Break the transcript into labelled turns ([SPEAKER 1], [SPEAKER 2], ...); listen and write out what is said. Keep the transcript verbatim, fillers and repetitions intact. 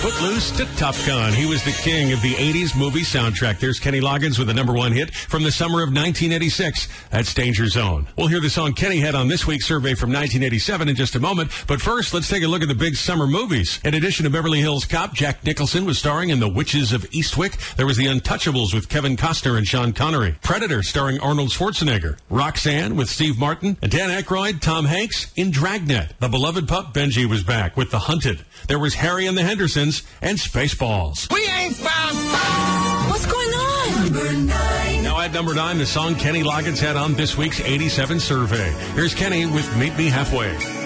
[SPEAKER 1] Footloose to Top Gun. He was the king of the eighties movie soundtrack. There's Kenny Loggins with the number one hit from the summer of nineteen eighty-six. That's Danger Zone. We'll hear the song Kenny had on this week's survey from nineteen eighty-seven in just a moment. But first, let's take a look at the big summer movies. In addition to Beverly Hills Cop, Jack Nicholson was starring in The Witches of Eastwick. There was The Untouchables with Kevin Costner and Sean Connery. Predator starring Arnold Schwarzenegger. Roxanne with Steve Martin. And Dan Aykroyd, Tom Hanks in Dragnet. The beloved pup Benji was back with The Hunted. There was Harry and the Hendersons and Spaceballs.
[SPEAKER 2] We ain't found fun.
[SPEAKER 3] What's going on?
[SPEAKER 2] Number nine.
[SPEAKER 1] Now at number nine, the song Kenny Loggins had on this week's eighty-seven survey. Here's Kenny with Meet Me Halfway.